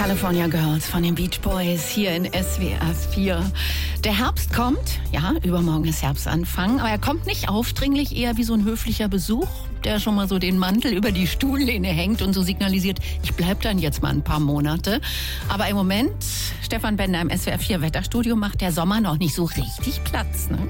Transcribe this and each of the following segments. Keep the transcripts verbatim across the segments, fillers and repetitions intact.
California Girls von den Beach Boys hier in S W R vier. Der Herbst kommt, ja, übermorgen ist Herbstanfang, aber er kommt nicht aufdringlich, eher wie so ein höflicher Besuch, der schon mal so den Mantel über die Stuhllehne hängt und so signalisiert, ich bleib dann jetzt mal ein paar Monate. Aber im Moment, Stefan Bender im S W R vier Wetterstudio, macht der Sommer noch nicht so richtig Platz, ne?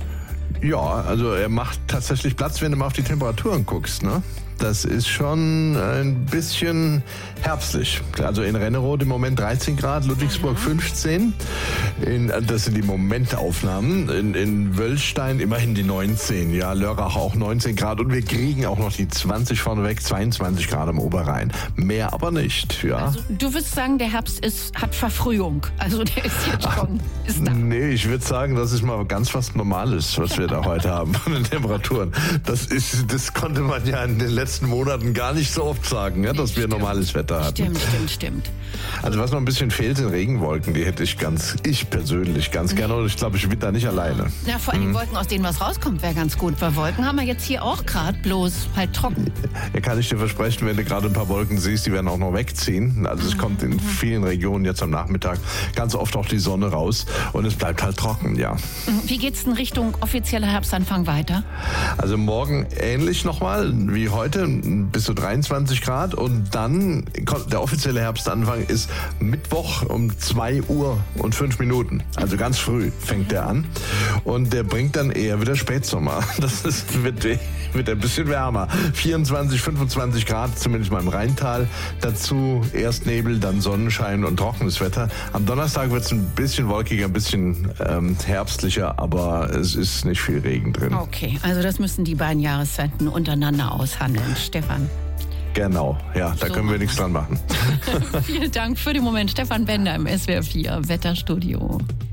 Ja, also er macht tatsächlich Platz, wenn du mal auf die Temperaturen guckst, ne? Das ist schon ein bisschen herbstlich. Also in Rennerode im Moment dreizehn Grad, Ludwigsburg fünfzehn. In, das sind die Momentaufnahmen. In, in Wöllstein immerhin die neunzehn. Ja, Lörrach auch neunzehn Grad. Und wir kriegen auch noch die zwanzig vorneweg, zweiundzwanzig Grad am Oberrhein. Mehr aber nicht, ja. Also, du würdest sagen, der Herbst ist, hat Verfrühung. Also der ist jetzt schon, ist da. Nee, ich würde sagen, das ist mal ganz was Normales, was wir da heute haben von den Temperaturen. Das ist, das konnte man ja in den letzten Monaten gar nicht so oft sagen, ja, dass wir stimmt. normales Wetter hatten. Stimmt, stimmt, stimmt. Also was noch ein bisschen fehlt, sind Regenwolken. Die hätte ich ganz, ich persönlich ganz gerne. Und ich glaube, ich bin da nicht alleine. Ja, vor allem hm. Wolken, aus denen was rauskommt, wäre ganz gut. Weil Wolken haben wir jetzt hier auch gerade, bloß halt trocken. Ja, kann ich dir versprechen, wenn du gerade ein paar Wolken siehst, die werden auch noch wegziehen. Also es kommt in vielen Regionen jetzt am Nachmittag ganz oft auch die Sonne raus und es bleibt halt trocken, ja. Wie geht's denn Richtung offizieller Herbstanfang weiter? Also morgen ähnlich nochmal wie heute, bis zu dreiundzwanzig Grad und dann kommt der offizielle Herbstanfang ist Mittwoch um zwei Uhr und fünf Minuten. Also ganz früh fängt der an und der bringt dann eher wieder Spätsommer. Das ist, wird, wird ein bisschen wärmer. vierundzwanzig, fünfundzwanzig Grad, zumindest mal im Rheintal. Dazu erst Nebel, dann Sonnenschein und trockenes Wetter. Am Donnerstag wird es ein bisschen wolkiger, ein bisschen ähm, herbstlicher, aber es ist nicht viel Regen drin. Okay, also das müssen die beiden Jahreszeiten untereinander aushandeln, Stefan. Genau, ja, da so können wir nichts dran machen. Vielen Dank für den Moment, Stefan Bender im S W R vier Wetterstudio.